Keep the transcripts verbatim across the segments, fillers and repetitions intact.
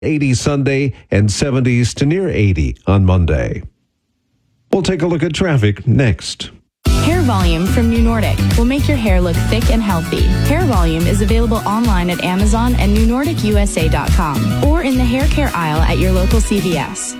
eighty Sunday, and seventies to near eighty on Monday. We'll take a look at traffic next. Hair Volume from New Nordic will make your hair look thick and healthy. Hair Volume is available online at Amazon and new nordic u s a dot com or in the hair care aisle at your local C V S.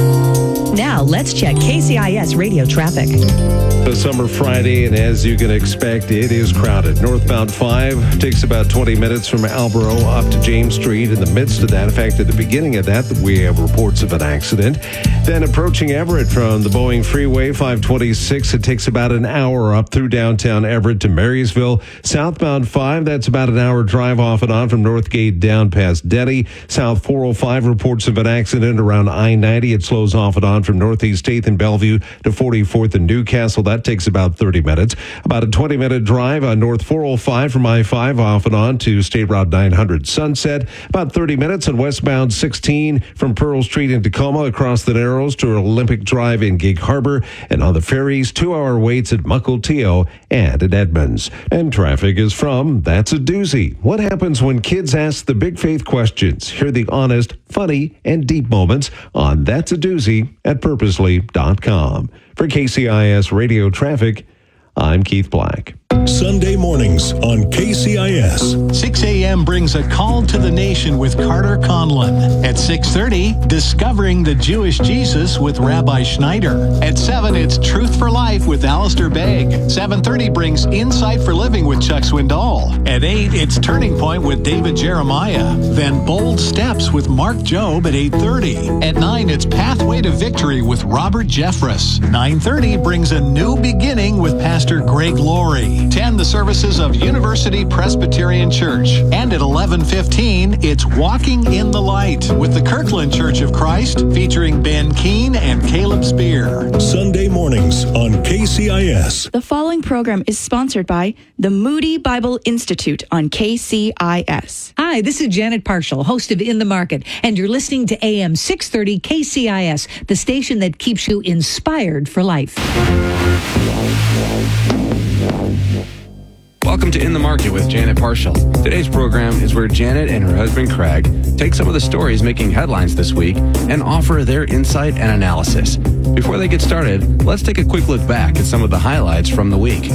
Now, let's check K C I S radio traffic. The summer Friday, and as you can expect, it is crowded. Northbound five takes about twenty minutes from Albro up to James Street. In the midst of that, in fact, at the beginning of that, we have reports of an accident. Then approaching Everett from the Boeing Freeway, five twenty-six, it takes about an hour up through downtown Everett to Marysville. Southbound five, that's about an hour drive off and on from Northgate down past Denny. South four oh five reports of an accident around I ninety. It slows off and on from Northeast eighth and Bellevue to forty-fourth and Newcastle. That takes about thirty minutes. About a twenty minute drive on North four oh five from I five off and on to State Route nine hundred Sunset. About thirty minutes on westbound sixteen from Pearl Street in Tacoma across the Narrows to Olympic Drive in Gig Harbor. And on the ferries, two hour waits at Mukilteo and at Edmonds. And traffic is from That's a Doozy. What happens when kids ask the big faith questions? Hear the honest, funny, and deep moments on That's a Doozy at purposely dot com. For K C I S Radio Traffic, I'm Keith Black. Sunday mornings on K C I S. six a.m. brings a call to the nation with Carter Conlon. At six thirty, Discovering the Jewish Jesus with Rabbi Schneider. At seven, it's Truth for Life with Alistair Begg. seven thirty brings Insight for Living with Chuck Swindoll. At eight, it's Turning Point with David Jeremiah. Then Bold Steps with Mark Jobe at eight thirty. At nine, it's Pathway to Victory with Robert Jeffress. nine thirty brings A New Beginning with Pastor Greg Laurie. ten, the services of University Presbyterian Church. And at eleven fifteen, it's Walking in the Light with the Kirkland Church of Christ, featuring Ben Keene and Caleb Spear. Sunday mornings on K C I S. The following program is sponsored by the Moody Bible Institute on K C I S. Hi, this is Janet Parshall, host of In the Market, and you're listening to A M six thirty K C I S, the station that keeps you inspired for life. Welcome to In the Market with Janet Parshall. Today's program is where Janet and her husband Craig take some of the stories making headlines this week and offer their insight and analysis. Before they get started, let's take a quick look back at some of the highlights from the week.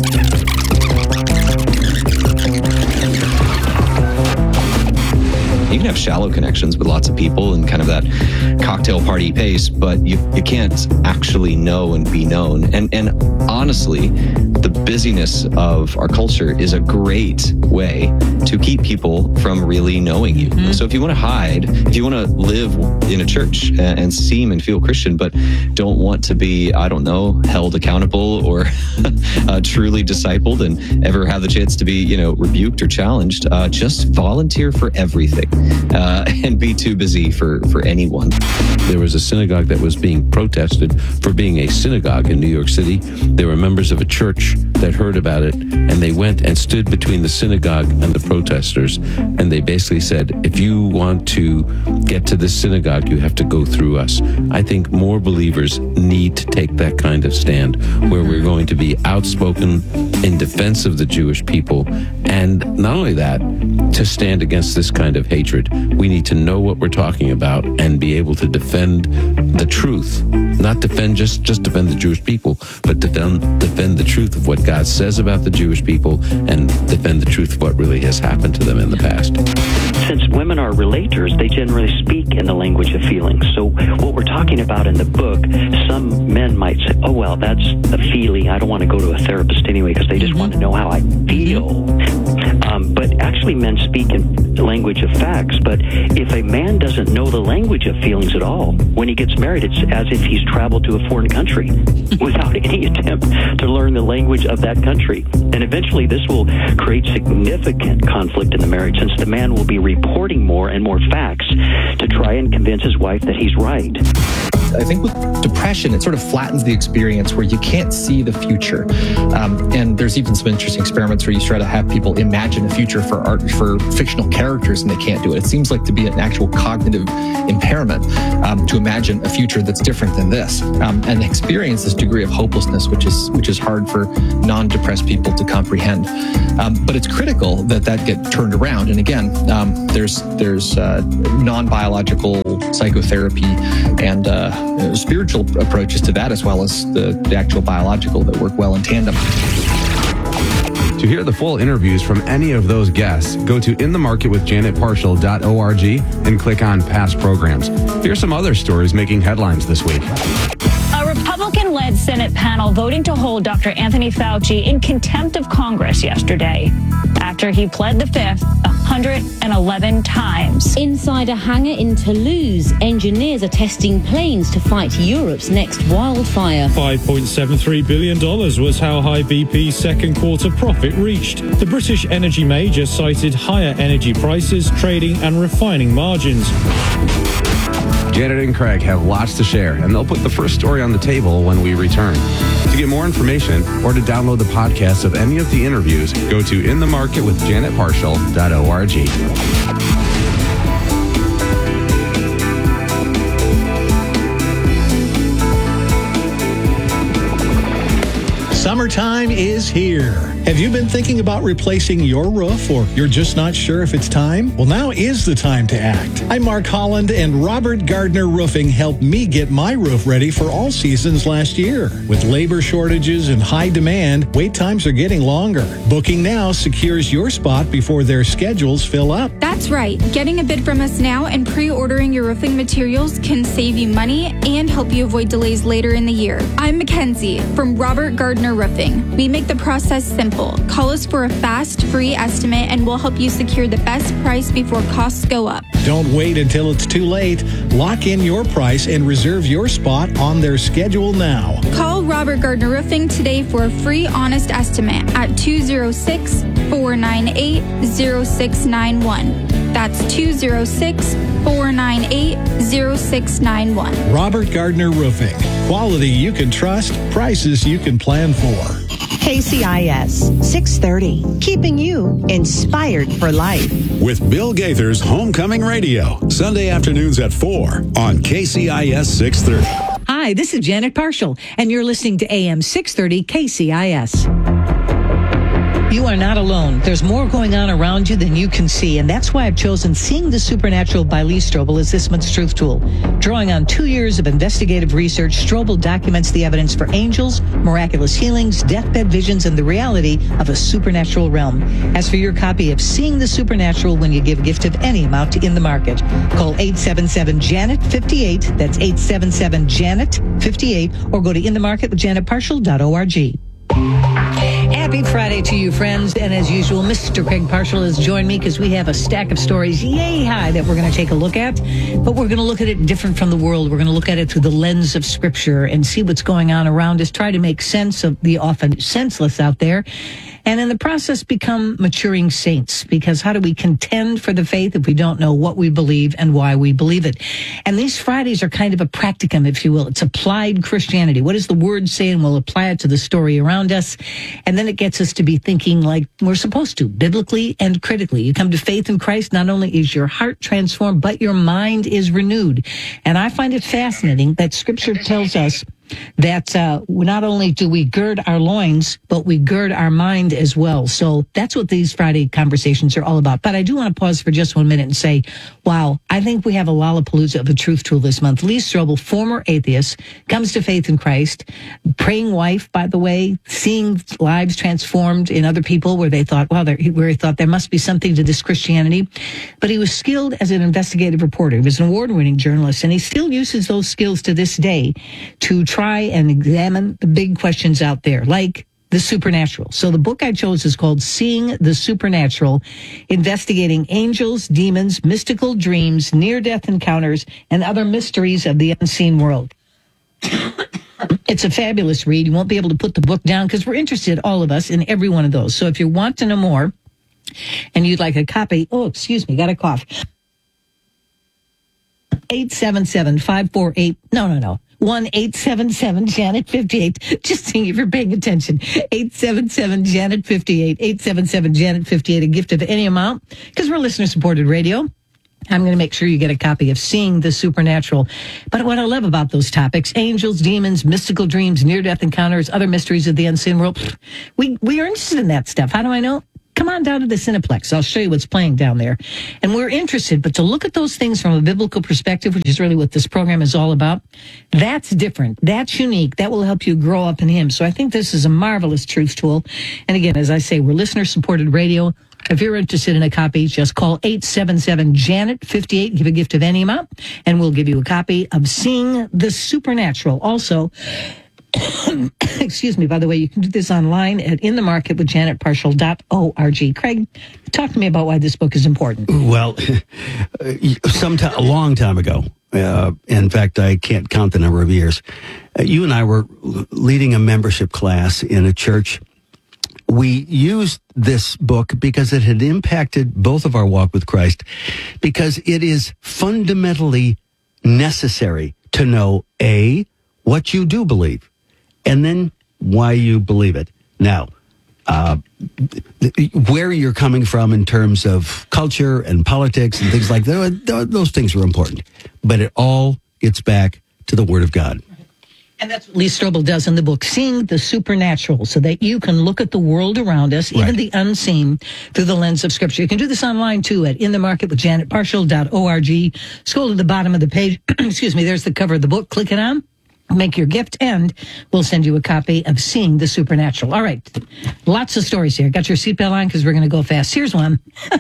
You can have shallow connections with lots of people and kind of that cocktail party pace, but you, you can't actually know and be known. And and honestly, the busyness of our culture is a great way to keep people from really knowing you. Mm-hmm. So if you want to hide, if you want to live in a church and, and seem and feel Christian, but don't want to be, I don't know, held accountable or uh, truly discipled and ever have the chance to be, you know, rebuked or challenged, uh, just volunteer for everything. Uh, and be too busy for, for anyone. There was a synagogue that was being protested for being a synagogue in New York City. There were members of a church that heard about it, and they went and stood between the synagogue and the protesters, and they basically said, if you want to get to this synagogue, you have to go through us. I think more believers need to take that kind of stand, where we're going to be outspoken in defense of the Jewish people, and not only that, to stand against this kind of hatred. We need to know what we're talking about and be able to defend the truth. Not defend just, just defend the Jewish people, but defend, defend the truth of what God says about the Jewish people and defend the truth of what really has happened to them in the past. Since women are relators, they generally speak in the language of feelings. So what we're talking about in the book, some men might say, oh, well, that's a feeling. I don't want to go to a therapist anyway because they just mm-hmm. want to know how I feel. Um, but actually men speak in the language of facts. But if a man doesn't know the language of feelings at all, when he gets married, it's as if he's traveled to a foreign country without any attempt to learn the language of that country. And eventually this will create significant conflict in the marriage, since the man will be reporting more and more facts to try and convince his wife that he's right. I think with depression, it sort of flattens the experience where you can't see the future. Um, and there's even some interesting experiments where you try to have people imagine a future for art, for fictional characters, and they can't do it. It seems like to be an actual cognitive impairment um, to imagine a future that's different than this, um, and experience this degree of hopelessness, which is which is hard for non-depressed people to comprehend. Um, but it's critical that that get turned around. And again, um, there's there's uh, non-biological psychotherapy and uh, spiritual approaches to that, as well as the, the actual biological that work well in tandem. To hear the full interviews from any of those guests, go to in the market with janet parshall dot org and click on past programs. Here's some other stories making headlines this week. A Republican-led Senate panel voting to hold Doctor Anthony Fauci in contempt of Congress yesterday after he pled the fifth one hundred eleven times. Inside a hangar in Toulouse, engineers are testing planes to fight Europe's next wildfire. five point seven three billion dollars was how high B P's second quarter profit reached. The British energy major cited higher energy prices, trading and refining margins. Janet and Craig have lots to share, and they'll put the first story on the table when we return. To get more information or to download the podcast of any of the interviews, go to in the market with janet parshall dot org. Summertime is here. Have you been thinking about replacing your roof, or you're just not sure if it's time? Well, now is the time to act. I'm Mark Holland, and Robert Gardner Roofing helped me get my roof ready for all seasons last year. With labor shortages and high demand, wait times are getting longer. Booking now secures your spot before their schedules fill up. That's right. Getting a bid from us now and pre-ordering your roofing materials can save you money and help you avoid delays later in the year. I'm Mackenzie from Robert Gardner Roofing. We make the process simple. Call us for a fast, free estimate, and we'll help you secure the best price before costs go up. Don't wait until it's too late. Lock in your price and reserve your spot on their schedule now. Call Robert Gardner Roofing today for a free, honest estimate at two oh six, four nine eight, oh six nine one. That's two oh six, four nine eight, oh six nine one. Robert Gardner Roofing. Quality you can trust, prices you can plan for. K C I S six thirty, keeping you inspired for life. With Bill Gaither's Homecoming Radio, Sunday afternoons at four on K C I S six thirty. Hi, this is Janet Parshall, and you're listening to A M six thirty K C I S. You are not alone. There's more going on around you than you can see, and that's why I've chosen Seeing the Supernatural by Lee Strobel as this month's Truth Tool. Drawing on two years of investigative research, Strobel documents the evidence for angels, miraculous healings, deathbed visions, and the reality of a supernatural realm. As for your copy of Seeing the Supernatural when you give a gift of any amount to In the Market, call eight seven seven, Janet fifty-eight. That's eight seven seven, Janet fifty-eight, or go to in the market with janet parshall dot org. Happy Friday to you, friends. And as usual, Mister Craig Parshall has joined me because we have a stack of stories yay high that we're going to take a look at. But we're going to look at it different from the world. We're going to look at it through the lens of Scripture and see what's going on around us, try to make sense of the often senseless out there, and in the process become maturing saints. Because how do we contend for the faith if we don't know what we believe and why we believe it? And these Fridays are kind of a practicum, if you will. It's applied Christianity. What does the Word say? And we'll apply it to the story around us. And then it gets us to be thinking like we're supposed to, biblically and critically. You come to faith in Christ, not only is your heart transformed, but your mind is renewed. And I find it fascinating that Scripture tells us that uh, not only do we gird our loins, but we gird our mind as well. So that's what these Friday conversations are all about. But I do want to pause for just one minute and say, wow, I think we have a Lollapalooza of a truth tool this month. Lee Strobel, former atheist, comes to faith in Christ, praying wife, by the way, seeing lives transformed in other people where they thought, wow, where he thought there must be something to this Christianity. But he was skilled as an investigative reporter. He was an award-winning journalist, and he still uses those skills to this day to try and examine the big questions out there, like the supernatural. So the book I chose is called Seeing the Supernatural, investigating angels, demons, mystical dreams, near-death encounters, and other mysteries of the unseen world. It's a fabulous read. You won't be able to put the book down because we're interested, all of us, in every one of those. So if you want to know more and you'd like a copy, oh, excuse me, got a cough. eight seven seven, five four eight, no, no, no. one eight seven seven Janet fifty-eight. Just seeing if you're paying attention. eight seven seven Janet fifty-eight. eight seven seven Janet fifty-eight. A gift of any amount, because we're listener-supported radio. I'm going to make sure you get a copy of Seeing the Supernatural. But what I love about those topics, angels, demons, mystical dreams, near-death encounters, other mysteries of the unseen world, we, we are interested in that stuff. How do I know? Come on down to the Cineplex. I'll show you what's playing down there. And we're interested, but to look at those things from a biblical perspective, which is really what this program is all about, that's different. That's unique. That will help you grow up in Him. So I think this is a marvelous truth tool. And again, as I say, we're listener-supported radio. If you're interested in a copy, just call eight seven seven Janet fifty-eight. Give a gift of any amount, and we'll give you a copy of Seeing the Supernatural. Also, excuse me, by the way, you can do this online at in the market with janet partial dot org. Craig, talk to me about why this book is important. Well, some t- a long time ago, uh, in fact, I can't count the number of years, uh, you and I were leading a membership class in a church. We used this book because it had impacted both of our walk with Christ, because it is fundamentally necessary to know, A, what you do believe, and then why you believe it. Now, uh, where you're coming from in terms of culture and politics and things like that, those things are important. But it all gets back to the Word of God. And that's what Lee Strobel does in the book, Seeing the Supernatural, so that you can look at the world around us, right, even the unseen, through the lens of Scripture. You can do this online, too, at in the market with janet partial dot org. Scroll to the bottom of the page. Excuse me, there's the cover of the book. Click it on. Make your gift, and we'll send you a copy of Seeing the Supernatural. All right. Lots of stories here. Got your seatbelt on because we're going to go fast. Here's one.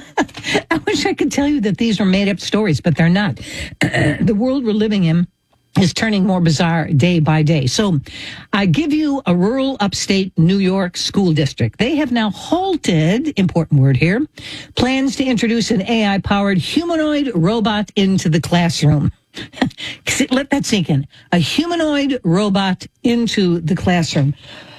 I wish I could tell you that these are made-up stories, but they're not. The world we're living in is turning more bizarre day by day. So I give you a rural upstate New York school district. They have now halted, important word here, plans to introduce an A I-powered humanoid robot into the classroom. Let that sink in. A humanoid robot into the classroom.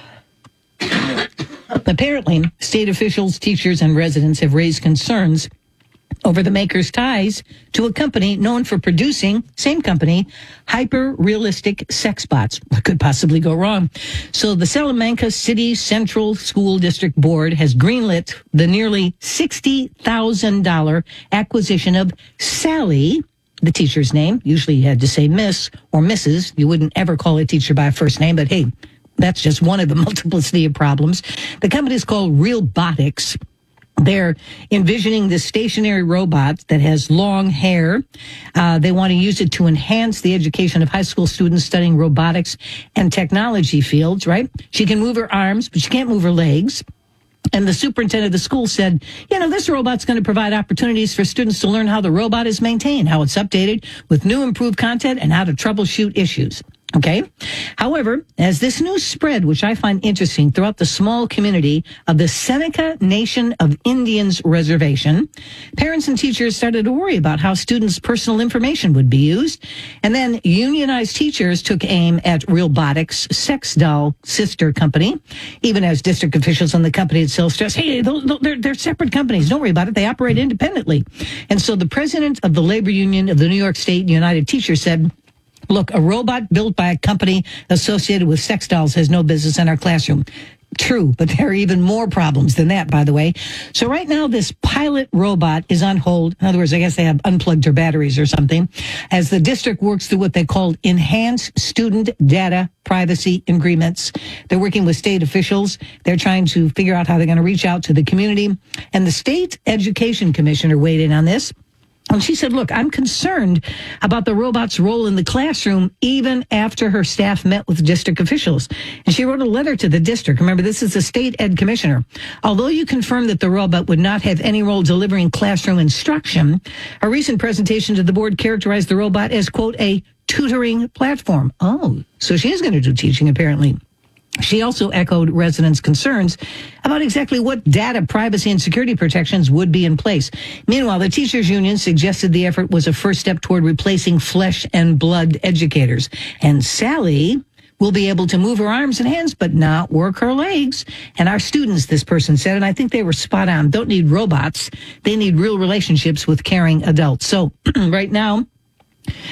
Apparently, state officials, teachers, and residents have raised concerns over the maker's ties to a company known for producing, same company, hyper-realistic sex bots. What could possibly go wrong? So the Salamanca City Central School District Board has greenlit the nearly sixty thousand dollars acquisition of Sally, the teacher's name. Usually you had to say Miss or Missus You wouldn't ever call a teacher by a first name, but hey, that's just one of the multiplicity of problems. The company is called Realbotics. They're envisioning this stationary robot that has long hair. Uh, they want to use it to enhance the education of high school students studying robotics and technology fields, right? She can move her arms, but she can't move her legs. And the superintendent of the school said, you know, this robot's going to provide opportunities for students to learn how the robot is maintained, how it's updated with new improved content, and how to troubleshoot issues. Okay. However, as this news spread, which I find interesting, throughout the small community of the Seneca Nation of Indians Reservation, parents and teachers started to worry about how students' personal information would be used. And then unionized teachers took aim at Realbotics' sex doll sister company, even as district officials in the company itself stressed, hey, those, they're, they're separate companies. Don't worry about it. They operate independently. And so the president of the labor union of the New York State United Teachers said, look, a robot built by a company associated with sex dolls has no business in our classroom. True, but there are even more problems than that, by the way. So right now, this pilot robot is on hold. In other words, I guess they have unplugged their batteries or something, as the district works through what they call enhanced student data privacy agreements. They're working with state officials. They're trying to figure out how they're going to reach out to the community. And the state education commissioner weighed in on this. And she said, look, I'm concerned about the robot's role in the classroom even after her staff met with district officials. And she wrote a letter to the district. Remember, this is the state ed commissioner. Although you confirmed that the robot would not have any role delivering classroom instruction, a recent presentation to the board characterized the robot as, quote, a tutoring platform. Oh, so she is going to do teaching, apparently. She also echoed residents' concerns about exactly what data privacy and security protections would be in place. Meanwhile, the teachers' union suggested the effort was a first step toward replacing flesh and blood educators. And Sally will be able to move her arms and hands, but not work her legs. And our students, this person said, and I think they were spot on, don't need robots. They need real relationships with caring adults. So right now,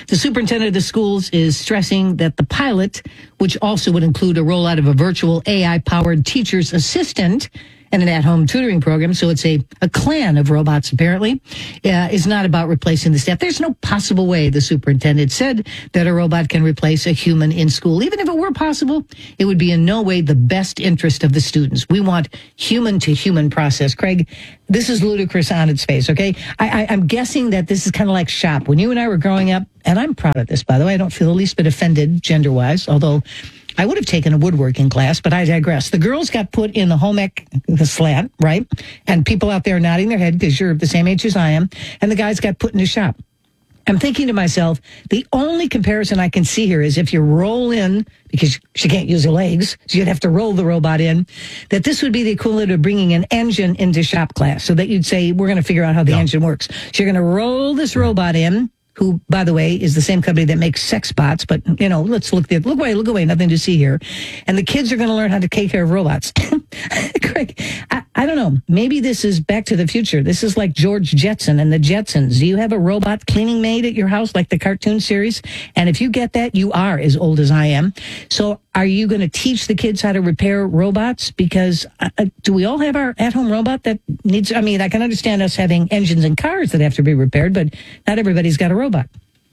The superintendent of the schools is stressing that the pilot, which also would include a rollout of a virtual A I-powered teacher's assistant and an at-home tutoring program, so it's a, a clan of robots, apparently, uh, is not about replacing the staff. There's no possible way, the superintendent said, that a robot can replace a human in school. Even if it were possible, it would be in no way the best interest of the students. We want human-to-human process. Craig, this is ludicrous on its face, okay? I, I, I'm guessing that this is kind of like shop. When you and I were growing up, and I'm proud of this, by the way, I don't feel the least bit offended gender-wise, although I would have taken a woodworking class, but I digress. The girls got put in the home ec, the slant, right? And people out there nodding their head because you're the same age as I am. And the guys got put in the shop. I'm thinking to myself, the only comparison I can see here is if you roll in, because she can't use her legs, so you'd have to roll the robot in, that this would be the equivalent of bringing an engine into shop class. So that you'd say, we're going to figure out how the yeah. engine works. So you're going to roll this robot in, who, by the way, is the same company that makes sex bots. But, you know, let's look there. Look away, look away. Nothing to see here. And the kids are going to learn how to take care of robots. Craig, I, I don't know. Maybe this is Back to the Future. This is like George Jetson and the Jetsons. Do you have a robot cleaning maid at your house, like the cartoon series? And if you get that, you are as old as I am. So are you going to teach the kids how to repair robots? Because uh, do we all have our at-home robot that needs, I mean, I can understand us having engines and cars that have to be repaired, but not everybody's got a robot.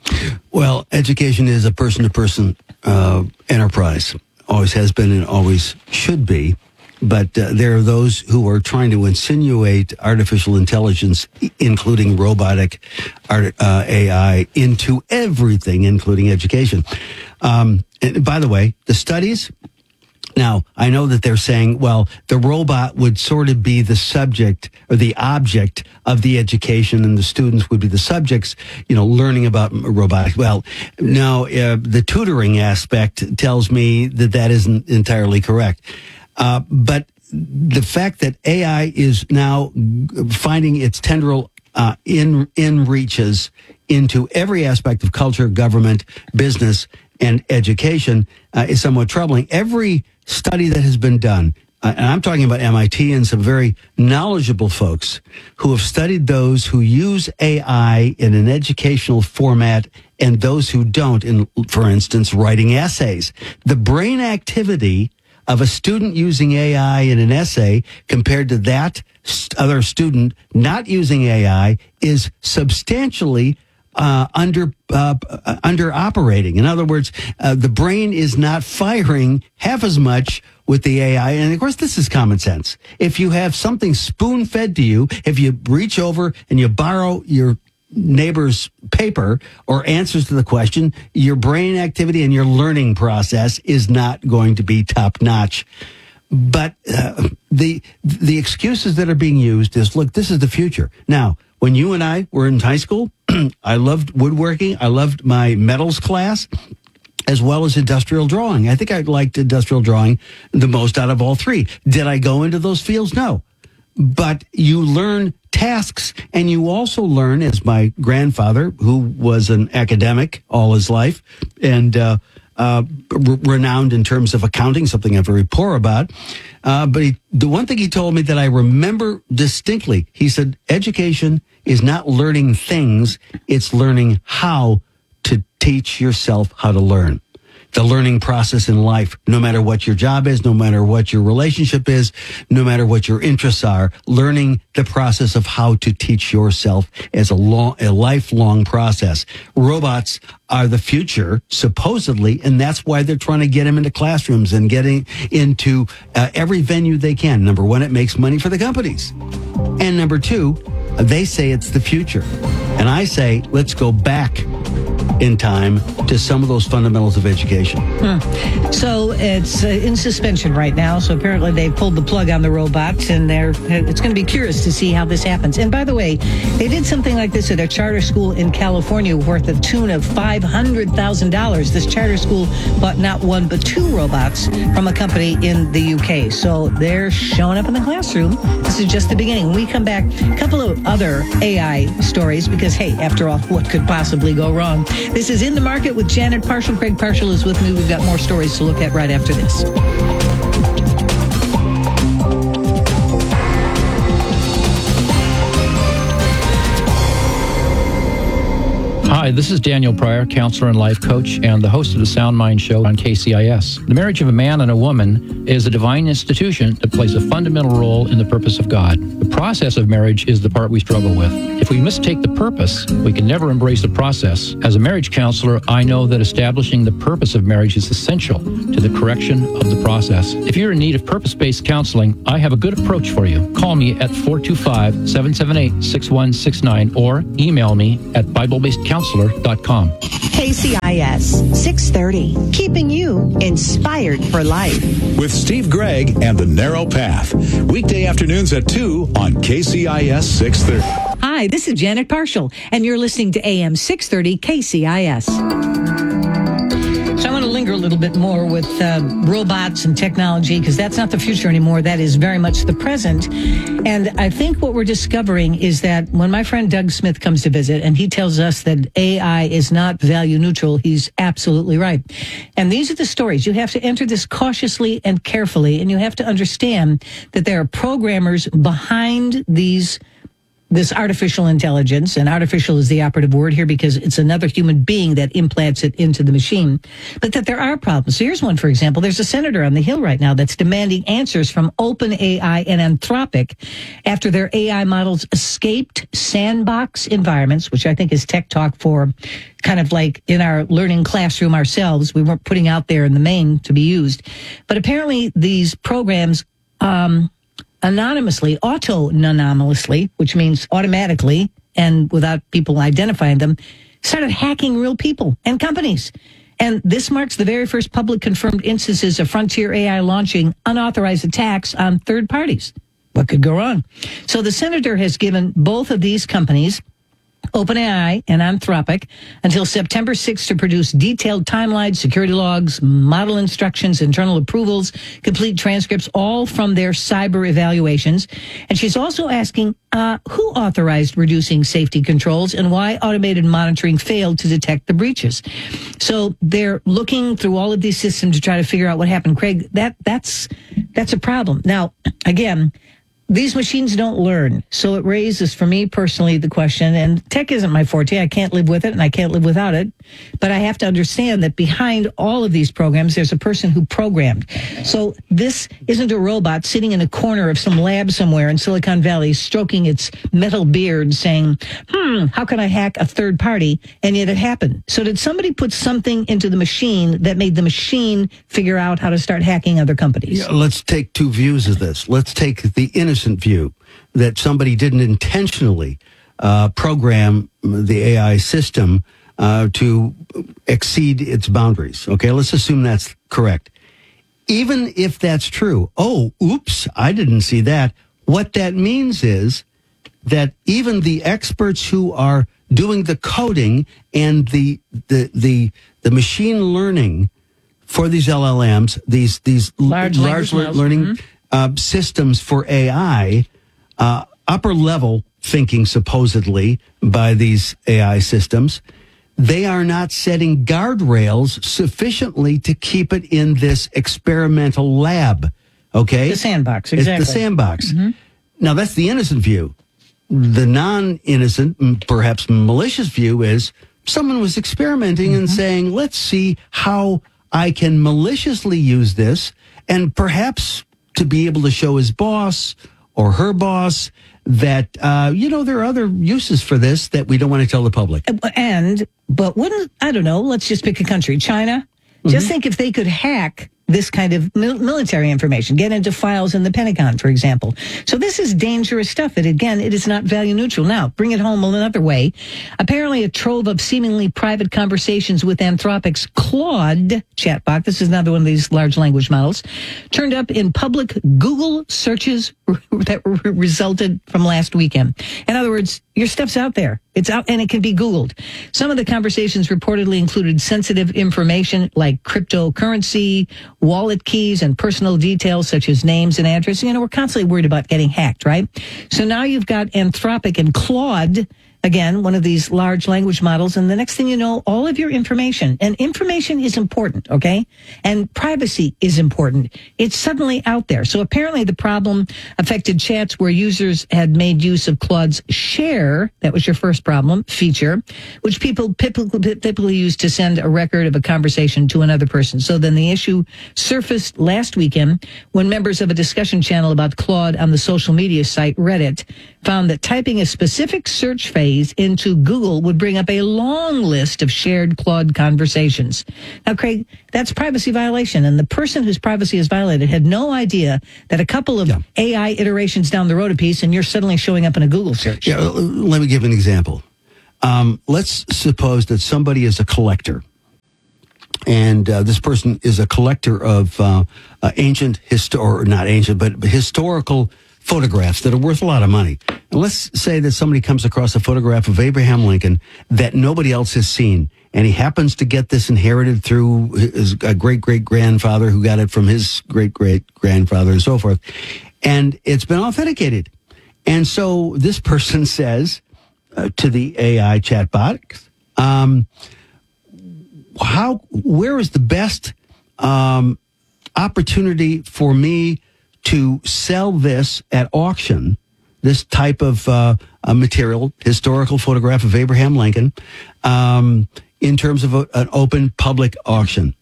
Well, education is a person-to-person uh, enterprise. Always has been and always should be. But uh, there are those who are trying to insinuate artificial intelligence, including robotic art, uh, A I, into everything, including education. Um, and by the way, the studies, now, I know that they're saying, well, the robot would sort of be the subject or the object of the education and the students would be the subjects, you know, learning about robotics. Well, no, uh, the tutoring aspect tells me that that isn't entirely correct. Uh, but the fact that A I is now finding its tendril uh, in in reaches into every aspect of culture, government, business, and education uh, is somewhat troubling. Every study that has been done, uh, and I'm talking about M I T and some very knowledgeable folks who have studied those who use A I in an educational format and those who don't, in, for instance, writing essays. The brain activity of a student using A I in an essay compared to that other student not using A I is substantially uh, under uh, under operating. In other words, uh, the brain is not firing half as much with the A I. And of course, this is common sense. If you have something spoon-fed to you, if you reach over and you borrow your neighbor's paper or answers to the question, your brain activity and your learning process is not going to be top notch. But uh, the the excuses that are being used is, look, this is the future. Now, when you and I were in high school, I loved woodworking. I loved my metals class, as well as industrial drawing. I think I liked industrial drawing the most out of all three. Did I go into those fields? No. But you learn tasks, and you also learn, as my grandfather, who was an academic all his life and uh, uh, re- renowned in terms of accounting, something I'm very poor about. Uh, but he, the one thing he told me that I remember distinctly, he said, education is not learning things, it's learning how to teach yourself how to learn. The learning process in life, no matter what your job is, no matter what your relationship is, no matter what your interests are, learning the process of how to teach yourself as a long, a lifelong process. Robots are the future, supposedly, and that's why they're trying to get them into classrooms and getting into uh, every venue they can. Number one, it makes money for the companies. And number two, they say it's the future. And I say, let's go back in time to some of those fundamentals of education. Hmm. So it's uh, in suspension right now. So apparently they pulled the plug on the robots, and they're it's going to be curious to see how this happens. And by the way, they did something like this at a charter school in California worth a tune of five hundred thousand dollars. This charter school bought not one but two robots from a company in the U K. So they're showing up in the classroom. This is just the beginning. When we come back, a couple of other A I stories, because, hey, after all, what could possibly go wrong? This is In the Market with Janet Parshall. Craig Parshall is with me. We've got more stories to look at right after this. Hi, Hi, this is Daniel Pryor, counselor and life coach, and the host of the Sound Mind Show on K C I S. The marriage of a man and a woman is a divine institution that plays a fundamental role in the purpose of God. The process of marriage is the part we struggle with. If we mistake the purpose, we can never embrace the process. As a marriage counselor, I know that establishing the purpose of marriage is essential to the correction of the process. If you're in need of purpose-based counseling, I have a good approach for you. Call me at four two five, seven seven eight, six one six nine or email me at bible based counselor dot com. K C I S six thirty, keeping you inspired for life. With Steve Gregg and The Narrow Path. Weekday afternoons at two on K C I S six thirty. Hi, this is Janet Parshall, and you're listening to A M six thirty K C I S. So I want to linger a little bit more with uh, robots and technology, because that's not the future anymore. That is very much the present. And I think what we're discovering is that when my friend Doug Smith comes to visit and he tells us that A I is not value neutral, he's absolutely right. And these are the stories. You have to enter this cautiously and carefully, and you have to understand that there are programmers behind these this artificial intelligence, and artificial is the operative word here because it's another human being that implants it into the machine, but that there are problems. So here's one, for example. There's a senator on the Hill right now that's demanding answers from OpenAI and Anthropic after their A I models escaped sandbox environments, which I think is tech talk for kind of like in our learning classroom ourselves. We weren't putting out there in the main to be used. But apparently these programs, um, anonymously, auto-anonymously, which means automatically and without people identifying them, started hacking real people and companies. And this marks the very first public confirmed instances of Frontier A I launching unauthorized attacks on third parties. What could go wrong? So the senator has given both of these companies, OpenAI and Anthropic, until September sixth to produce detailed timelines, security logs, model instructions, internal approvals, complete transcripts, all from their cyber evaluations. And she's also asking uh, who authorized reducing safety controls and why automated monitoring failed to detect the breaches. So they're looking through all of these systems to try to figure out what happened. Craig, that that's that's a problem. Now, again, these machines don't learn. So it raises, for me personally, the question, and tech isn't my forte. I can't live with it and I can't live without it. But I have to understand that behind all of these programs, there's a person who programmed. So this isn't a robot sitting in a corner of some lab somewhere in Silicon Valley, stroking its metal beard saying, hmm, how can I hack a third party? And yet it happened. So did somebody put something into the machine that made the machine figure out how to start hacking other companies? Yeah, let's take two views of this. Let's take the innocent view that somebody didn't intentionally uh, program the A I system uh, to exceed its boundaries. Okay, let's assume that's correct. Even if that's true, oh, oops, I didn't see that. What that means is that even the experts who are doing the coding and the the the, the machine learning for these L L Ms, these these large, large language learning mm-hmm. uh, systems for A I, uh, upper level thinking supposedly by these A I systems, they are not setting guardrails sufficiently to keep it in this experimental lab. Okay, the sandbox, exactly. It's the sandbox. Mm-hmm. Now that's the innocent view. The non-innocent, perhaps malicious view is someone was experimenting mm-hmm. and saying, let's see how I can maliciously use this, and perhaps to be able to show his boss or her boss that, uh, you know, there are other uses for this that we don't want to tell the public. And, but wouldn't, I don't know, let's just pick a country, China. Mm-hmm. Just think if they could hack this kind of mil- military information, get into files in the Pentagon, for example. So this is dangerous stuff. And again, it is not value neutral. Now, bring it home another way. Apparently, a trove of seemingly private conversations with Anthropic's Claude chatbot, this is another one of these large language models, turned up in public Google searches that re- resulted from last weekend. In other words, your stuff's out there. It's out and it can be Googled. Some of the conversations reportedly included sensitive information like cryptocurrency, wallet keys, and personal details such as names and addresses. You know, we're constantly worried about getting hacked, right? So now you've got Anthropic and Claude again, one of these large language models, and the next thing you know, all of your information, and information is important, okay? And privacy is important. It's suddenly out there. So apparently the problem affected chats where users had made use of Claude's share, that was your first problem, feature, which people typically, typically use to send a record of a conversation to another person. So then the issue surfaced last weekend when members of a discussion channel about Claude on the social media site Reddit found that typing a specific search phase into Google would bring up a long list of shared Claude conversations. Now, Craig, that's privacy violation, and the person whose privacy is violated had no idea that a couple of yeah. A I iterations down the road a piece, and you're suddenly showing up in a Google search. Yeah, let me give an example. Um, let's suppose that somebody is a collector. And uh, this person is a collector of uh, uh, ancient, histo- or not ancient, but historical photographs that are worth a lot of money. And let's say that somebody comes across a photograph of Abraham Lincoln that nobody else has seen. And he happens to get this inherited through his great-great-grandfather who got it from his great-great-grandfather and so forth. And it's been authenticated. And so this person says uh, to the A I chatbot, um, how, where is the best um, opportunity for me to sell this at auction, this type of uh, uh, material, historical photograph of Abraham Lincoln, um, in terms of a, an open public auction?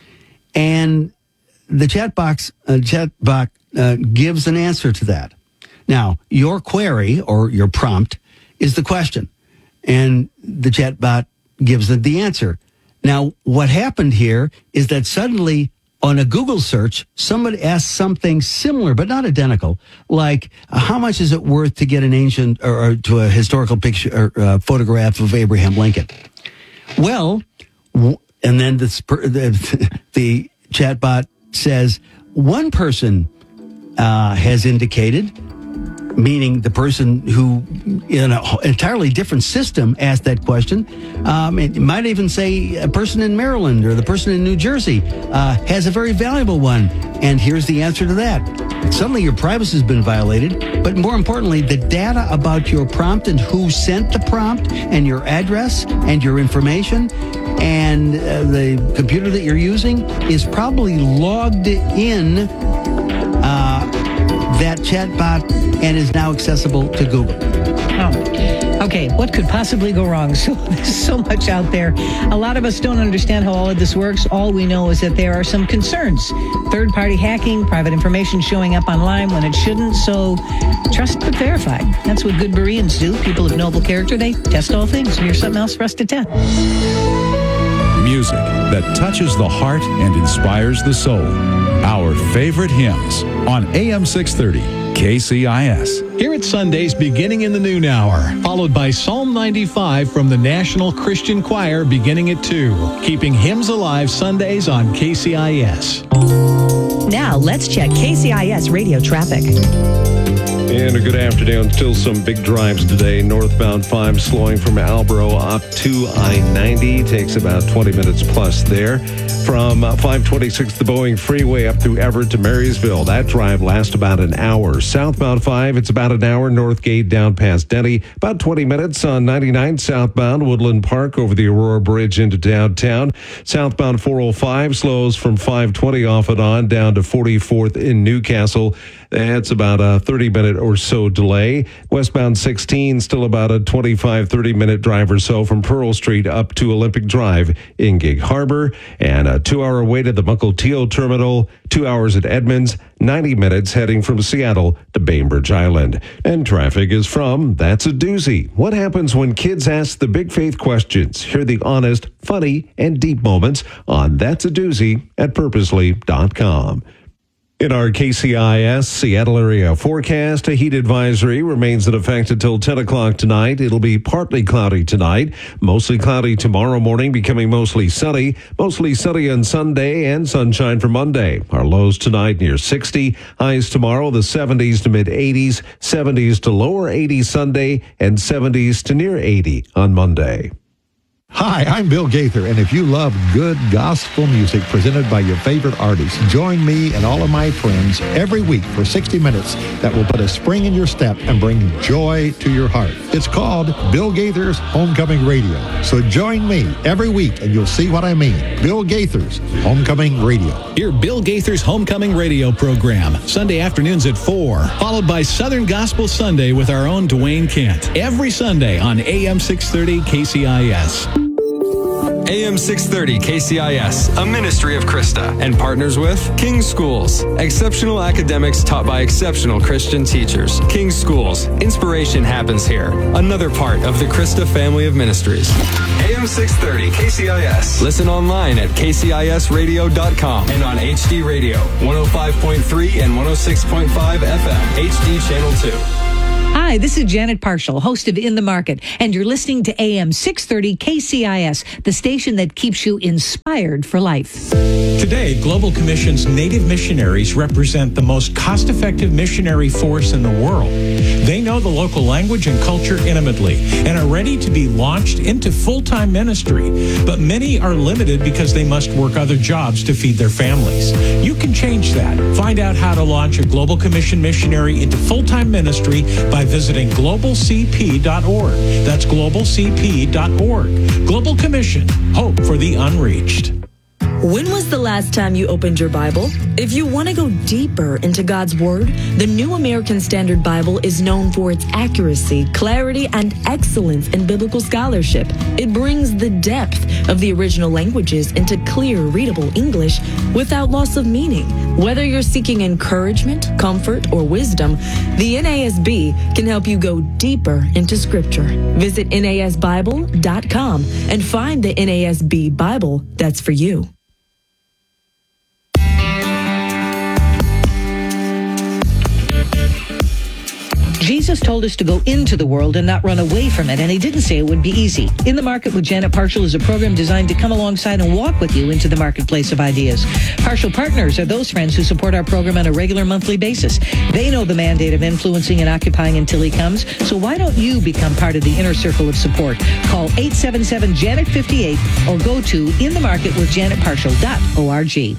And the chat box, uh, chat bot uh, gives an answer to that. Now, your query or your prompt is the question, and the chat bot gives the, the answer. Now, what happened here is that suddenly on a Google search, somebody asked something similar, but not identical, like uh, how much is it worth to get an ancient or, or to a historical picture or uh, photograph of Abraham Lincoln? Well, w- and then this, the, the chatbot says one person uh, has indicated, meaning the person who in an entirely different system asked that question. Um, it might even say a person in Maryland or the person in New Jersey uh, has a very valuable one. And here's the answer to that. Suddenly your privacy has been violated. But more importantly, the data about your prompt and who sent the prompt and your address and your information and uh, the computer that you're using is probably logged in uh, that chatbot and is now accessible to Google. Oh, okay. What could possibly go wrong? So there's so much out there. A lot of us don't understand how all of this works. All we know is that there are some concerns. Third-party hacking, private information showing up online when it shouldn't. So trust but verify. That's what good Bereans do. People of noble character, they test all things. Here's something else for us to test. Music that touches the heart and inspires the soul. Our favorite hymns on A M six thirty K C I S. Here at Sundays beginning in the noon hour, followed by Psalm ninety-five from the National Christian Choir beginning at two. Keeping hymns alive Sundays on K C I S. Now let's check K C I S radio traffic. And a good afternoon. Still some big drives today. Northbound five slowing from Albro up to I ninety. Takes about twenty minutes plus there. From uh, five twenty-six, the Boeing Freeway up through Everett to Marysville. That drive lasts about an hour. Southbound five, it's about an hour. Northgate down past Denny. About twenty minutes on ninety-nine southbound Woodland Park over the Aurora Bridge into downtown. Southbound four oh five slows from five twenty off and on down to forty-fourth in Newcastle. That's about a thirty minute or so delay. Westbound sixteen, still about a twenty-five, thirty minute drive or so from Pearl Street up to Olympic Drive in Gig Harbor. And a two hour wait at the Mukilteo Terminal. Two hours at Edmonds. ninety minutes heading from Seattle to Bainbridge Island. And traffic is from That's a Doozy. What happens when kids ask the big faith questions? Hear the honest, funny, and deep moments on That's a Doozy at purposely dot com. In our K C I S Seattle area forecast, a heat advisory remains in effect until ten o'clock tonight. It'll be partly cloudy tonight, mostly cloudy tomorrow morning, becoming mostly sunny, mostly sunny on Sunday and sunshine for Monday. Our lows tonight near sixty, highs tomorrow the seventies to mid eighties, seventies to lower eighties Sunday, and seventies to near eighty on Monday. Hi, I'm Bill Gaither, and if you love good gospel music presented by your favorite artists, join me and all of my friends every week for sixty minutes that will put a spring in your step and bring joy to your heart. It's called Bill Gaither's Homecoming Radio. So join me every week and you'll see what I mean. Bill Gaither's Homecoming Radio. Hear Bill Gaither's Homecoming Radio program, Sunday afternoons at four, followed by Southern Gospel Sunday with our own Dwayne Kent, every Sunday on A M six thirty K C I S. A M six thirty K C I S, a ministry of Krista, and partners with King Schools, exceptional academics taught by exceptional Christian teachers. King Schools, inspiration happens here. Another part of the Krista family of ministries. A M six thirty K C I S. Listen online at K C I S radio dot com and on H D Radio, one oh five point three and one oh six point five F M, H D Channel two. Hi, this is Janet Parshall, host of In the Market, and you're listening to A M six thirty K C I S, the station that keeps you inspired for life. Today, Global Commission's Native missionaries represent the most cost-effective missionary force in the world. They know the local language and culture intimately and are ready to be launched into full-time ministry, but many are limited because they must work other jobs to feed their families. You can change that. Find out how to launch a Global Commission missionary into full-time ministry by visiting global c p dot org. That's global c p dot org. Global Commission, hope for the unreached. When was the last time you opened your Bible? If you want to go deeper into God's Word, the New American Standard Bible is known for its accuracy, clarity, and excellence in biblical scholarship. It brings the depth of the original languages into clear, readable English without loss of meaning. Whether you're seeking encouragement, comfort, or wisdom, the N A S B can help you go deeper into Scripture. Visit N A S Bible dot com and find the N A S B Bible that's for you. Jesus told us to go into the world and not run away from it, and he didn't say it would be easy. In the Market with Janet Parshall is a program designed to come alongside and walk with you into the marketplace of ideas. Parshall Partners are those friends who support our program on a regular monthly basis. They know the mandate of influencing and occupying until he comes, so why don't you become part of the inner circle of support? Call eight seven seven, Janet fifty-eight or go to in the market with janet parshall dot org.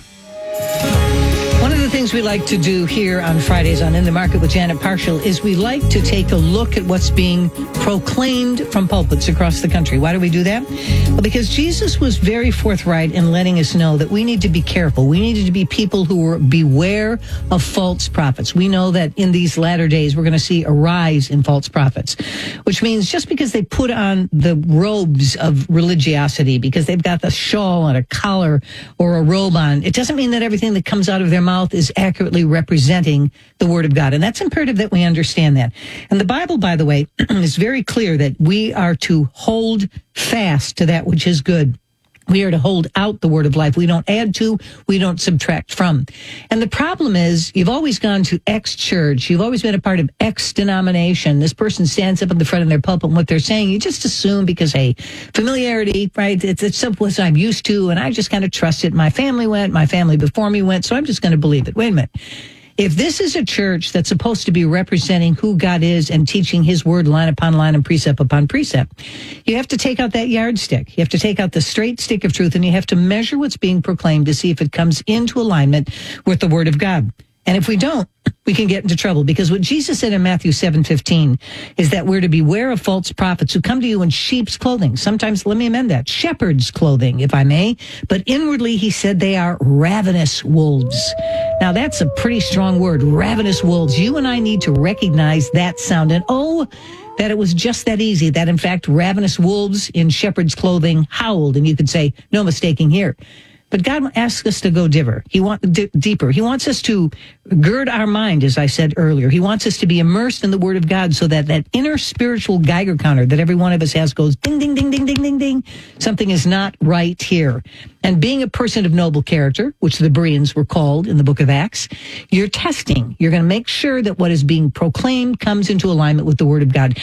One of the things we like to do here on Fridays on In the Market with Janet Parshall is we like to take a look at what's being proclaimed from pulpits across the country. Why do we do that? Well, because Jesus was very forthright in letting us know that we need to be careful. We needed to be people who were beware of false prophets. We know that in these latter days, we're going to see a rise in false prophets, which means just because they put on the robes of religiosity, because they've got the shawl and a collar or a robe on, it doesn't mean that everything that comes out of their mouth is accurately representing the Word of God. And that's imperative that we understand that. And the Bible, by the way, is very clear that we are to hold fast to that which is good. We are to hold out the word of life. We don't add to, we don't subtract from. And the problem is, you've always gone to X church, you've always been a part of X denomination. This person stands up in the front of their pulpit and what they're saying, you just assume because, hey, familiarity, right? It's, it's something I'm used to, and I just kind of trust it. My family went, my family before me went, so I'm just going to believe it. Wait a minute. If this is a church that's supposed to be representing who God is and teaching his word line upon line and precept upon precept, you have to take out that yardstick. You have to take out the straight stick of truth, and you have to measure what's being proclaimed to see if it comes into alignment with the word of God. And if we don't, we can get into trouble, because what Jesus said in Matthew seven fifteen is that we're to beware of false prophets who come to you in sheep's clothing. Sometimes, let me amend that, shepherd's clothing, if I may. But inwardly, he said they are ravenous wolves. Now, that's a pretty strong word, ravenous wolves. You and I need to recognize that sound. And oh, that it was just that easy, that in fact, ravenous wolves in shepherd's clothing howled. And you could say, no mistaking here. But God asks us to go deeper. He wants d- deeper. He wants us to gird our mind, as I said earlier. He wants us to be immersed in the Word of God so that that inner spiritual Geiger counter that every one of us has goes ding, ding, ding, ding, ding, ding, ding. Something is not right here. And being a person of noble character, which the Bereans were called in the book of Acts, you're testing. You're going to make sure that what is being proclaimed comes into alignment with the Word of God.